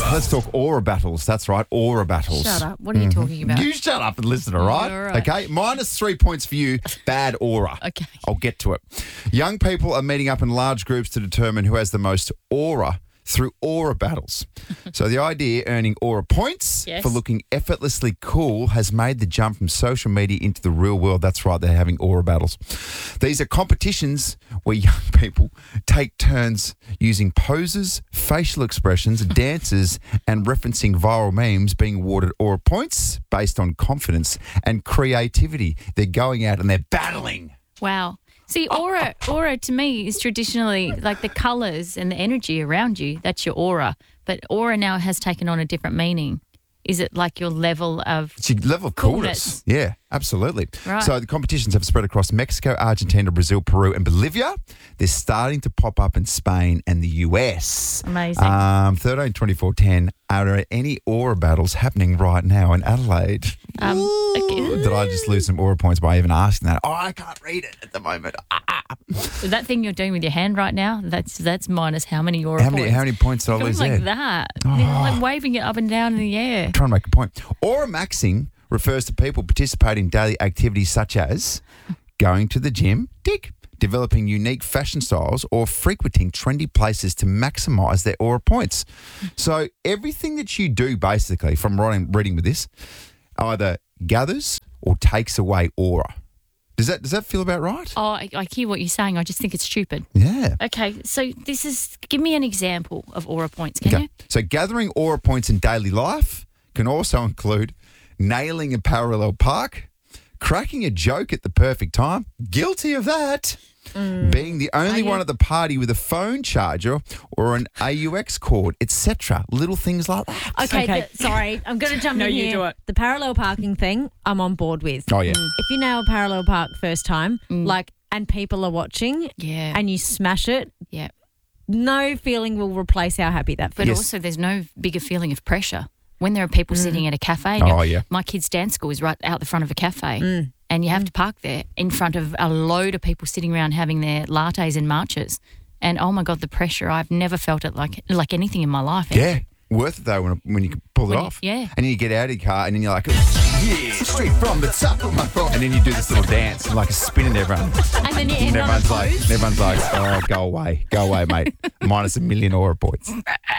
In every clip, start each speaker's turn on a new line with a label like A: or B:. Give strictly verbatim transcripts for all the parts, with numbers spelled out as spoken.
A: Let's talk aura battles. That's right, aura battles.
B: Shut up. What are you talking about?
A: You shut up and listen, all right?
B: All right.
A: Okay, minus three points for you. Bad aura.
B: Okay.
A: I'll get to it. Young people are meeting up in large groups to determine who has the most aura through aura battles. So the idea earning aura points
B: Yes.
A: for looking effortlessly cool has made the jump from social media into the real world. That's right, they're having aura battles. These are competitions where young people take turns using poses, facial expressions, dances, and referencing viral memes, being awarded aura points based on confidence and creativity. They're going out and they're battling.
B: Wow. See, aura, aura to me is traditionally like the colours and the energy around you. That's your aura. But aura now has taken on a different meaning. Is it like your level of
A: It's your level of coolness.
B: Coolness.
A: Yeah, absolutely.
B: Right.
A: So the competitions have spread across Mexico, Argentina, Brazil, Peru, and Bolivia. They're starting to pop up in Spain and the U S.
B: Amazing.
A: Um, thirteen twenty-four ten. Are there any aura battles happening right now in Adelaide?
B: Um,
A: Ooh, did I just lose some aura points by even asking that? Oh, I can't read it at the moment. Ah.
B: that thing you're doing with your hand right now, that's that's minus how many aura
A: How many,
B: points?
A: how many points did I
B: Going
A: lose
B: like
A: there?
B: that. You're like waving it up and down in the air.
A: Trying to make a point. Aura maxing refers to people participating in daily activities such as going to the gym, tick, developing unique fashion styles, or frequenting trendy places to maximise their aura points. So everything that you do, basically, from writing, reading with this, either gathers or takes away aura. Does that does that feel about right?
B: Oh, I, I hear what you're saying. I just think it's stupid.
A: Yeah.
B: Okay, so this is, give me an example of aura points, can
A: Okay.
B: you?
A: So gathering aura points in daily life can also include nailing a parallel park, cracking a joke at the perfect time, guilty of that, being the only
B: Are you?
A: one at the party with a phone charger or an A U X cord, et cetera. Little things like that.
C: Okay,
D: Okay.
C: th- sorry. I'm going to jump
D: No,
C: in
D: you
C: here.
D: do it.
C: The parallel parking thing, I'm on board with.
A: Oh, yeah.
C: If you nail parallel park first time, like, and people are watching
B: Yeah.
C: and you smash it,
B: Yeah.
C: no feeling will replace how happy that
B: But
C: feels.
B: also there's no bigger feeling of pressure. When there are people sitting at a cafe.
A: Oh, yeah.
B: My kids' dance school is right out the front of a cafe. And you have to park there in front of a load of people sitting around having their lattes and matchas. And, oh, my God, the pressure. I've never felt it like like anything in my life.
A: Yeah. Worth it, though, when, when you can pull it
B: When you-
A: off.
B: yeah.
A: And then you get out of your car and then you're like, yeah, straight from the top of my phone. And then you do this little dance and like a spin and everyone.
C: And then you
A: And
C: end on a
A: everyone's like,
C: pose.
A: everyone's like, oh, go away. Go away, mate. Minus a million aura points.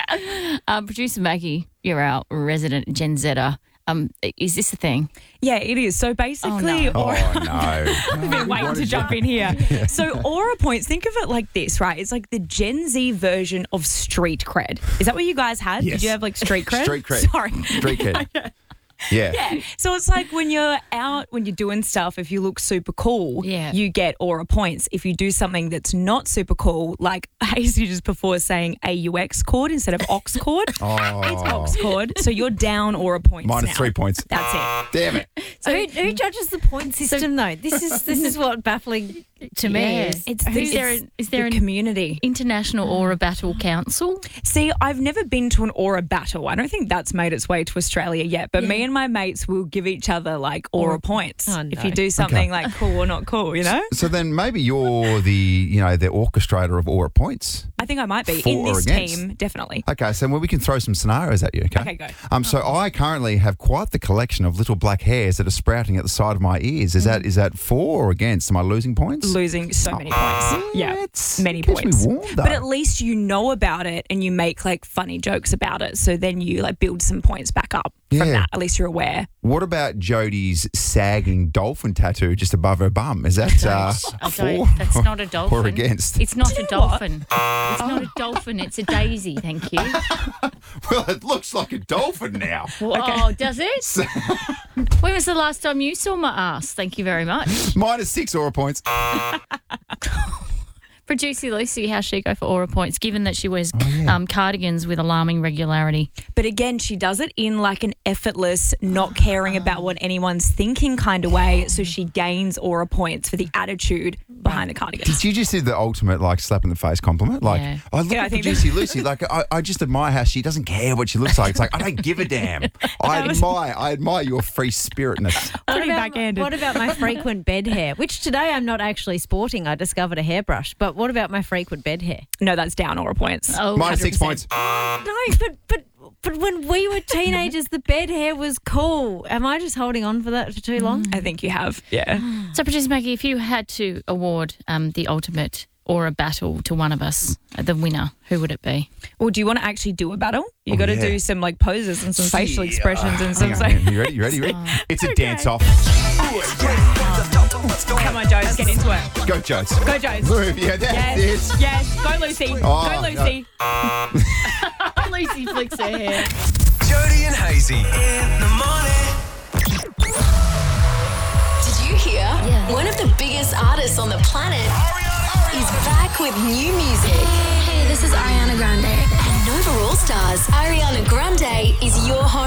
B: Um, Producer Maggie, you're our resident Gen Zer. Um, is this a thing?
D: Yeah, it is. So basically,
B: Oh,
D: aura.
A: Oh, no.
D: I've been waiting to jump in here. So aura points, think of it like this, right? It's like the Gen Z version of street cred. Is that what you guys had?
A: Yes.
D: Did you have like street cred?
A: Street cred.
D: Sorry.
A: Street cred. Yeah.
D: Yeah. So it's like when you're out, when you're doing stuff, if you look super cool,
B: Yeah.
D: you get aura points. If you do something that's not super cool, like Hazy just before saying A U X cord instead of ox cord,
A: Oh.
D: it's ox cord. So you're down aura points
A: Minus
D: now.
A: three points.
D: That's it.
A: Damn it.
C: So who, who judges the point system, though? This is this is what baffling to me
B: Yeah.
C: is.
D: It's
B: Is
D: the,
B: there
D: it's
B: a- is there
D: the
B: an-
D: community.
B: International Aura Battle Council.
D: See, I've never been to an aura battle. I don't think that's made its way to Australia yet. But me and my mates will give each other like aura points
C: Oh, no.
D: if you do something like cool or not cool. You know,
A: So then maybe you're the, you know, the orchestrator of aura points.
D: I think I might be
A: For
D: in
A: or
D: this
A: against?
D: team. Definitely.
A: Okay, so well, we can throw some scenarios at you, okay?
D: Okay, go.
A: Um, so I currently have quite the collection of little black hairs that are sprouting at the side of my ears. Is that is that for or against? Am I losing points?
D: Losing so many points. Yeah,
A: It's-
D: many
A: keeps me
D: points.
A: warm, though.
D: But at least you know about it and you make like funny jokes about it. So then you like build some points back up from
A: Yeah.
D: that. At least you're aware.
A: What about Jodie's sagging dolphin tattoo just above her bum? Is that uh,
B: I
A: for
B: don't, that's not a dolphin.
A: or against?
B: It's not a
D: you know what?
B: dolphin. It's not a dolphin. It's a daisy. Thank you.
A: Well, it looks like a dolphin now.
B: Oh, does it? When was the last time you saw my ass? Thank you very much.
A: Minus six aura points.
B: Producer Lucy, how's she go for aura points, given that she wears
A: Oh,
B: um, cardigans with alarming regularity?
D: But again, she does it in like an effortless, not caring about what anyone's thinking kind of way. So she gains aura points for the attitude behind the cardigans.
A: Did you just do the ultimate like slap in the face compliment? Like,
B: Yeah.
A: I look
D: Yeah, I
A: at
D: think
A: Producer Lucy, like I, I just admire how she doesn't care what she looks like. It's like I don't give a damn. I admire, I admire your free spiritness.
C: What
D: Pretty
C: about,
D: backhanded.
C: what about my frequent bed hair, which today I'm not actually sporting. I discovered a hairbrush. But what about my frequent bed hair?
D: No, that's down aura points.
B: Oh,
A: Minus six
B: one hundred percent.
A: points.
C: No, but but But when we were teenagers, the bed hair was cool. Am I just holding on for that for too long?
D: I think you have, yeah.
B: So, Producer Maggie, if you had to award um, the ultimate or a battle to one of us, uh, the winner, who would it be?
D: Well, do you want to actually do a battle? You
A: Oh,
D: got to
A: yeah.
D: do some like poses and some facial
A: Yeah.
D: expressions and some.
A: Hang on, you ready? You ready? You ready? It's a dance off.
D: Come on, Joes, get into it.
A: Go, Jones.
D: Go, Joes.
A: Move. Yeah, that's
D: Yes,
A: it.
D: yes. Go, Lucy.
A: Oh,
D: Go, Lucy.
B: Lucy flicks her hair.
E: Jody and Hazy in the morning.
F: Did you hear? Yeah. One of the biggest artists on the planet is back with new music.
G: Hey, this is Ariana Grande.
F: And Nova All Stars, Ariana Grande is your home